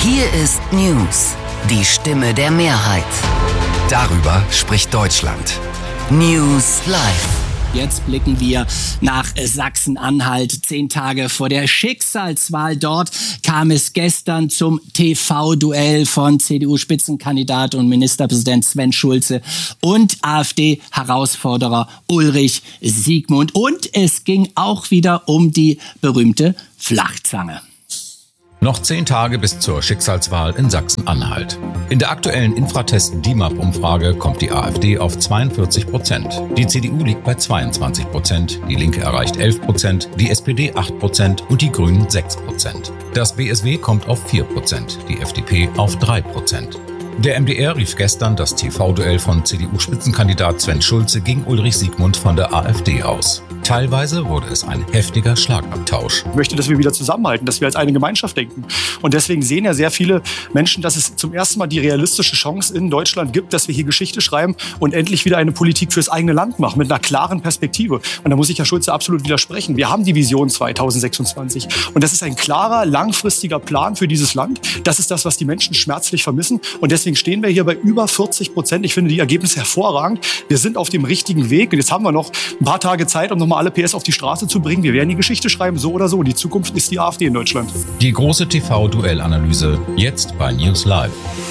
Hier ist News, die Stimme der Mehrheit. Darüber spricht Deutschland. News Live. Jetzt blicken wir nach Sachsen-Anhalt. 10 Tage vor der Schicksalswahl dort kam es gestern zum TV-Duell von CDU-Spitzenkandidat und Ministerpräsident Sven Schulze und AfD-Herausforderer Ulrich Siegmund. Und es ging auch wieder um die berühmte Flachzange. Noch 10 Tage bis zur Schicksalswahl in Sachsen-Anhalt. In der aktuellen Infratest-DIMAP-Umfrage kommt die AfD auf 42%. Die CDU liegt bei 22%, die Linke erreicht 11%, die SPD 8% und die Grünen 6%. Das BSW kommt auf 4%, die FDP auf 3%. Der MDR rief gestern das TV-Duell von CDU-Spitzenkandidat Sven Schulze gegen Ulrich Siegmund von der AfD aus. Teilweise wurde es ein heftiger Schlagabtausch. Ich möchte, dass wir wieder zusammenhalten, dass wir als eine Gemeinschaft denken. Und deswegen sehen ja sehr viele Menschen, dass es zum ersten Mal die realistische Chance in Deutschland gibt, dass wir hier Geschichte schreiben und endlich wieder eine Politik fürs eigene Land machen, mit einer klaren Perspektive. Und da muss ich Herr Schulze absolut widersprechen. Wir haben die Vision 2026. Und das ist ein klarer, langfristiger Plan für dieses Land. Das ist das, was die Menschen schmerzlich vermissen. Und deswegen stehen wir hier bei über 40%. Ich finde die Ergebnisse hervorragend. Wir sind auf dem richtigen Weg. Und jetzt haben wir noch ein paar Tage Zeit, um nochmal alle PS auf die Straße zu bringen. Wir werden die Geschichte schreiben, so oder so. Die Zukunft ist die AfD in Deutschland. Die große TV-Duellanalyse jetzt bei News Live.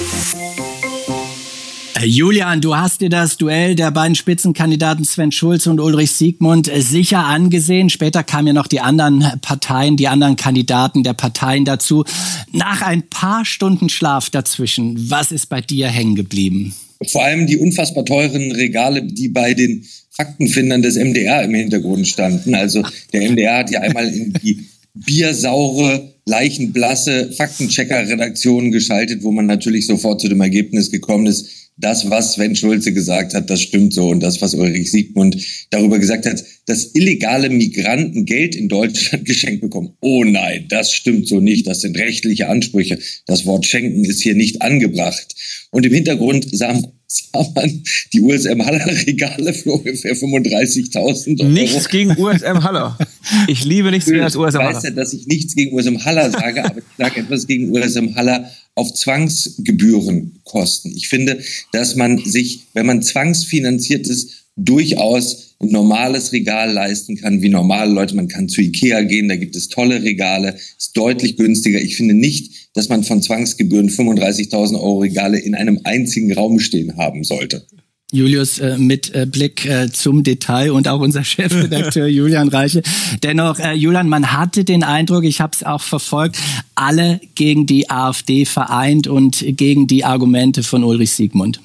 Julian, du hast dir das Duell der beiden Spitzenkandidaten Sven Schulze und Ulrich Siegmund sicher angesehen. Später kamen ja noch die anderen Parteien, die anderen Kandidaten der Parteien dazu. Nach ein paar Stunden Schlaf dazwischen, was ist bei dir hängen geblieben? Vor allem die unfassbar teuren Regale, die bei den Faktenfindern des MDR im Hintergrund standen. Also der MDR hat ja einmal in die biersaure, leichenblasse Faktenchecker-Redaktion geschaltet, wo man natürlich sofort zu dem Ergebnis gekommen ist, das, was Sven Schulze gesagt hat, das stimmt so. Und das, was Ulrich Siegmund darüber gesagt hat, dass illegale Migranten Geld in Deutschland geschenkt bekommen. Oh nein, das stimmt so nicht. Das sind rechtliche Ansprüche. Das Wort schenken ist hier nicht angebracht. Und im Hintergrund sah man die USM Haller Regale für ungefähr 35.000 €. Nichts gegen USM Haller. Ich liebe nichts mehr als USM Haller. Ich weiß ja, dass ich nichts gegen USM Haller sage, aber ich sage etwas gegen USM Haller auf Zwangsgebührenkosten. Ich finde, dass man sich, wenn man zwangsfinanziert ist, durchaus ein normales Regal leisten kann, wie normale Leute. Man kann zu Ikea gehen, da gibt es tolle Regale, ist deutlich günstiger. Ich finde nicht, dass man von Zwangsgebühren 35.000 € Regale in einem einzigen Raum stehen haben sollte. Julius, mit Blick zum Detail und auch unser Chefredakteur Julian Reiche. Dennoch, Julian, man hatte den Eindruck, ich habe es auch verfolgt, alle gegen die AfD vereint und gegen die Argumente von Ulrich Siegmund.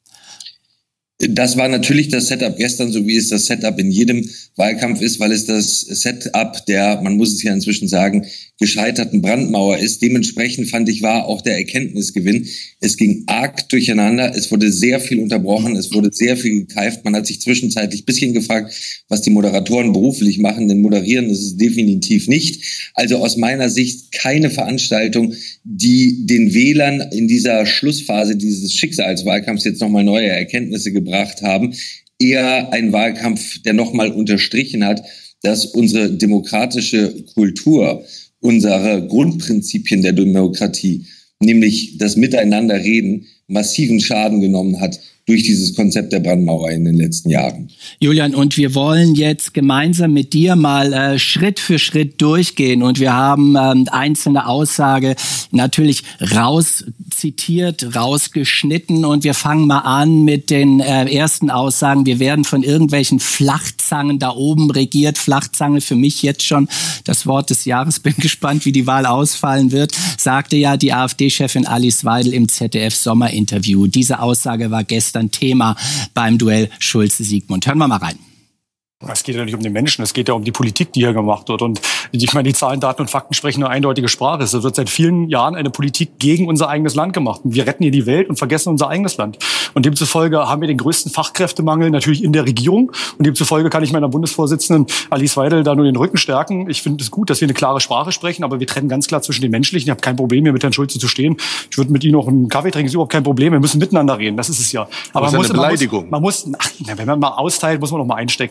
Das war natürlich das Setup gestern, so wie es das Setup in jedem Wahlkampf ist, weil es das Setup der, man muss es ja inzwischen sagen, gescheiterten Brandmauer ist. Dementsprechend fand ich, war auch der Erkenntnisgewinn. Es ging arg durcheinander, es wurde sehr viel unterbrochen, es wurde sehr viel gekeift. Man hat sich zwischenzeitlich ein bisschen gefragt, was die Moderatoren beruflich machen, denn moderieren ist es definitiv nicht. Also aus meiner Sicht keine Veranstaltung, die den Wählern in dieser Schlussphase dieses Schicksalswahlkampfs jetzt nochmal neue Erkenntnisse gebracht haben. Eher ein Wahlkampf, der nochmal unterstrichen hat, dass unsere demokratische Kultur, unsere Grundprinzipien der Demokratie, nämlich das Miteinanderreden, massiven Schaden genommen hat durch dieses Konzept der Brandmauer in den letzten Jahren. Julian, und wir wollen jetzt gemeinsam mit dir mal Schritt für Schritt durchgehen. Und wir haben einzelne Aussage natürlich rauszitiert, rausgeschnitten. Und wir fangen mal an mit den ersten Aussagen. Wir werden von irgendwelchen Flachzangen da oben regiert. Flachzange für mich jetzt schon das Wort des Jahres. Bin gespannt, wie die Wahl ausfallen wird, sagte ja die AfD-Chefin Alice Weidel im ZDF-Sommerinterview. Diese Aussage war gestern Thema beim Duell Schulze-Siegmund. Hören wir mal rein. Es geht ja nicht um den Menschen, es geht ja um die Politik, die hier gemacht wird. Und ich meine, die Zahlen, Daten und Fakten sprechen eine eindeutige Sprache. Es wird seit vielen Jahren eine Politik gegen unser eigenes Land gemacht. Und wir retten hier die Welt und vergessen unser eigenes Land. Und demzufolge haben wir den größten Fachkräftemangel natürlich in der Regierung. Und demzufolge kann ich meiner Bundesvorsitzenden Alice Weidel da nur den Rücken stärken. Ich finde es gut, dass wir eine klare Sprache sprechen, aber wir trennen ganz klar zwischen den Menschlichen. Ich habe kein Problem, hier mit Herrn Schulze zu stehen. Ich würde mit ihm noch einen Kaffee trinken, ist überhaupt kein Problem. Wir müssen miteinander reden, das ist es ja. Aber das ist eine Beleidigung. Wenn man mal austeilt, muss man noch mal einstecken. Das ging doch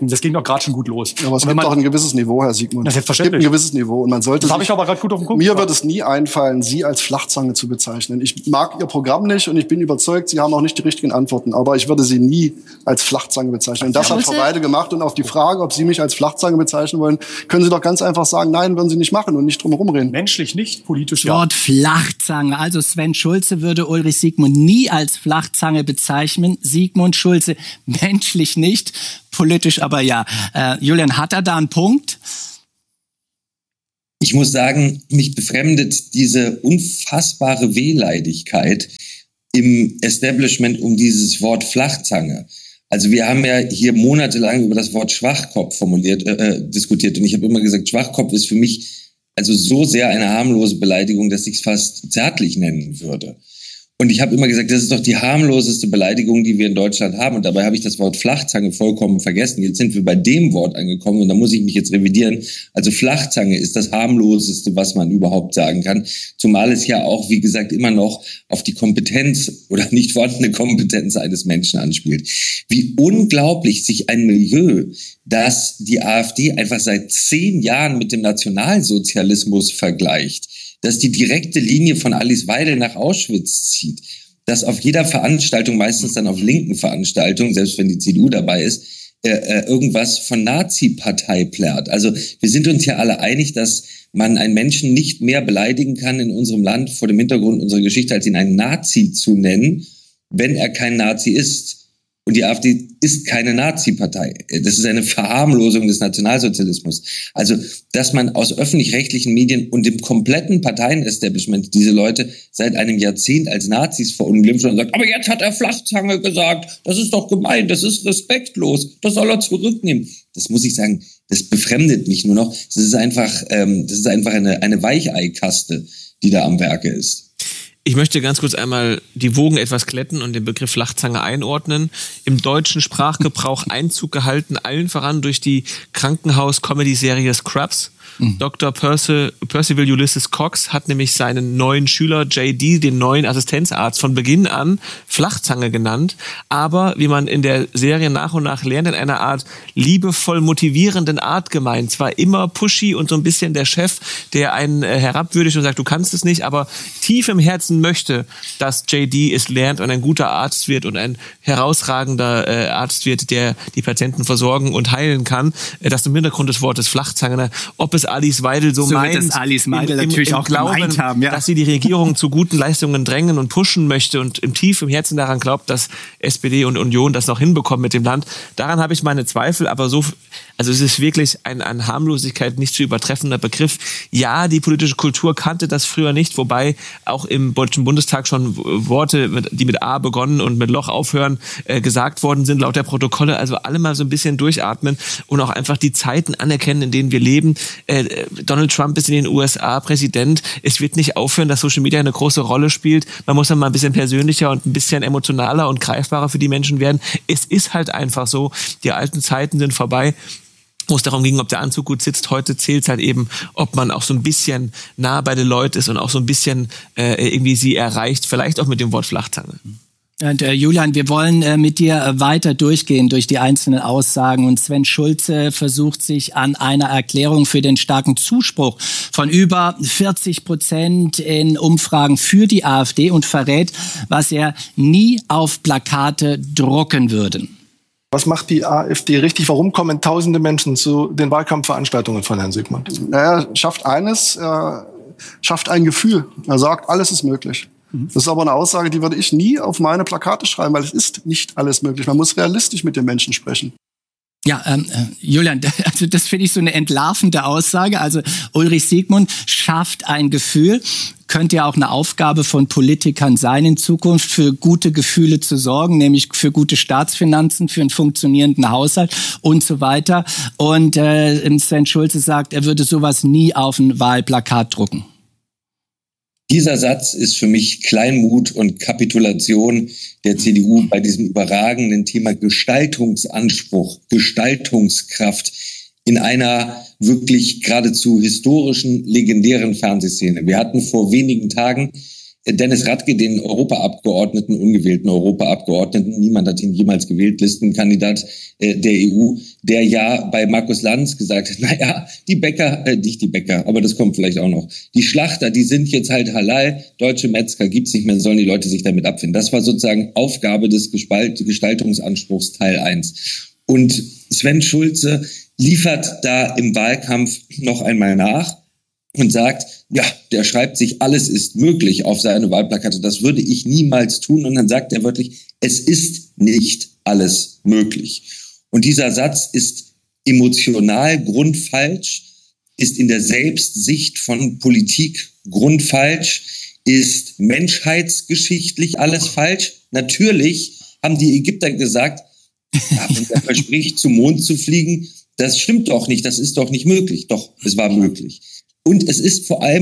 gerade schon gut los. Ja, aber es gibt doch ein gewisses Niveau, Herr Siegmund. Selbstverständlich. Es gibt ein gewisses Niveau und man sollte. Das habe ich aber gerade gut auf den Punkt. Mir wird es nie einfallen, Sie als Flachzange zu bezeichnen. Ich mag Ihr Programm nicht und ich bin überzeugt, Sie haben auch nicht die richtigen Antworten. Aber ich würde Sie nie als Flachzange bezeichnen. Und das hat Frau Weide gemacht. Und auf die Frage, ob Sie mich als Flachzange bezeichnen wollen, können Sie doch ganz einfach sagen, nein, würden Sie nicht machen und nicht drum herum reden. Menschlich nicht, politisch ja. Wort Flachzange. Also Sven Schulze würde Ulrich Siegmund nie als Flachzange bezeichnen. Sigmund Schulze menschlich nicht, politisch aber ja. Julian, hat er da einen Punkt? Ich muss sagen, mich befremdet diese unfassbare Wehleidigkeit im Establishment um dieses Wort Flachzange. Also wir haben ja hier monatelang über das Wort Schwachkopf diskutiert und ich habe immer gesagt, Schwachkopf ist für mich also so sehr eine harmlose Beleidigung, dass ich es fast zärtlich nennen würde. Und ich habe immer gesagt, das ist doch die harmloseste Beleidigung, die wir in Deutschland haben. Und dabei habe ich das Wort Flachzange vollkommen vergessen. Jetzt sind wir bei dem Wort angekommen und da muss ich mich jetzt revidieren. Also Flachzange ist das harmloseste, was man überhaupt sagen kann. Zumal es ja auch, wie gesagt, immer noch auf die Kompetenz oder nicht vorhandene Kompetenz eines Menschen anspielt. Wie unglaublich sich ein Milieu, das die AfD einfach seit 10 Jahren mit dem Nationalsozialismus vergleicht, dass die direkte Linie von Alice Weidel nach Auschwitz zieht, dass auf jeder Veranstaltung, meistens dann auf linken Veranstaltungen, selbst wenn die CDU dabei ist, irgendwas von Nazi-Partei plärt. Also wir sind uns ja alle einig, dass man einen Menschen nicht mehr beleidigen kann in unserem Land vor dem Hintergrund unserer Geschichte, als ihn einen Nazi zu nennen, wenn er kein Nazi ist. Und die AfD ist keine Nazi-Partei. Das ist eine Verharmlosung des Nationalsozialismus. Also, dass man aus öffentlich-rechtlichen Medien und dem kompletten Parteienestablishment diese Leute seit einem Jahrzehnt als Nazis verunglimpft und sagt, aber jetzt hat er Flachzange gesagt, das ist doch gemein, das ist respektlos, das soll er zurücknehmen. Das muss ich sagen, das befremdet mich nur noch. Das ist einfach eine Weicheikaste, die da am Werke ist. Ich möchte ganz kurz einmal die Wogen etwas glätten und den Begriff Flachzange einordnen. Im deutschen Sprachgebrauch Einzug gehalten, allen voran durch die Krankenhaus-Comedy-Serie Scrubs. Dr. Percival Ulysses Cox hat nämlich seinen neuen Schüler JD, den neuen Assistenzarzt, von Beginn an Flachzange genannt. Aber, wie man in der Serie nach und nach lernt, in einer Art liebevoll motivierenden Art gemeint. Zwar immer pushy und so ein bisschen der Chef, der einen herabwürdigt und sagt, du kannst es nicht, aber tief im Herzen möchte, dass JD es lernt und ein guter Arzt wird und ein herausragender Arzt wird, der die Patienten versorgen und heilen kann. Das im Hintergrund des Wortes Flachzange. Ob es Alice Weidel so meint, wird es Alice Weidel natürlich im auch Glauben, gemeint haben, ja. dass sie die Regierung zu guten Leistungen drängen und pushen möchte und im tiefen Herzen daran glaubt, dass SPD und Union das noch hinbekommen mit dem Land. Daran habe ich meine Zweifel, aber also es ist wirklich ein an Harmlosigkeit nicht zu übertreffender Begriff. Ja, die politische Kultur kannte das früher nicht, wobei auch im Deutschen Bundestag schon Worte, die mit A begonnen und mit Loch aufhören, gesagt worden sind, laut der Protokolle. Also alle mal so ein bisschen durchatmen und auch einfach die Zeiten anerkennen, in denen wir leben. Donald Trump ist in den USA Präsident. Es wird nicht aufhören, dass Social Media eine große Rolle spielt. Man muss dann mal ein bisschen persönlicher und ein bisschen emotionaler und greifbarer für die Menschen werden. Es ist halt einfach so, die alten Zeiten sind vorbei, wo es darum ging, ob der Anzug gut sitzt. Heute zählt es halt eben, ob man auch so ein bisschen nah bei den Leuten ist und auch so ein bisschen irgendwie sie erreicht, vielleicht auch mit dem Wort Flachzange. Und Julian, wir wollen mit dir weiter durchgehen durch die einzelnen Aussagen. Und Sven Schulze versucht sich an einer Erklärung für den starken Zuspruch von über 40% in Umfragen für die AfD und verrät, was er nie auf Plakate drucken würde. Was macht die AfD richtig? Warum kommen tausende Menschen zu den Wahlkampfveranstaltungen von Herrn Siegmund? Naja, schafft eines, schafft ein Gefühl. Er sagt, alles ist möglich. Das ist aber eine Aussage, die würde ich nie auf meine Plakate schreiben, weil es ist nicht alles möglich. Man muss realistisch mit den Menschen sprechen. Ja, Julian, also das finde ich so eine entlarvende Aussage. Also Ulrich Siegmund schafft ein Gefühl. Könnte ja auch eine Aufgabe von Politikern sein in Zukunft, für gute Gefühle zu sorgen, nämlich für gute Staatsfinanzen, für einen funktionierenden Haushalt und so weiter. Und Sven Schulze sagt, er würde sowas nie auf ein Wahlplakat drucken. Dieser Satz ist für mich Kleinmut und Kapitulation der CDU bei diesem überragenden Thema Gestaltungsanspruch, Gestaltungskraft in einer wirklich geradezu historischen, legendären Fernsehszene. Wir hatten vor wenigen Tagen Dennis Radke, den Europaabgeordneten, ungewählten Europaabgeordneten, niemand hat ihn jemals gewählt, Listenkandidat der EU, der ja bei Markus Lanz gesagt hat, naja, die Bäcker, nicht die Bäcker, aber das kommt vielleicht auch noch, die Schlachter, die sind jetzt halt halal, deutsche Metzger gibt's nicht mehr, sollen die Leute sich damit abfinden. Das war sozusagen Aufgabe des Gestaltungsanspruchs Teil 1. Und Sven Schulze liefert da im Wahlkampf noch einmal nach und sagt, ja, der schreibt sich, alles ist möglich auf seine Wahlplakate. Das würde ich niemals tun. Und dann sagt er wörtlich, es ist nicht alles möglich. Und dieser Satz ist emotional grundfalsch, ist in der Selbstsicht von Politik grundfalsch, ist menschheitsgeschichtlich alles falsch. Natürlich haben die Ägypter gesagt, ja, wenn er verspricht, zum Mond zu fliegen, das stimmt doch nicht, das ist doch nicht möglich. Doch, es war möglich. Und es ist vor allem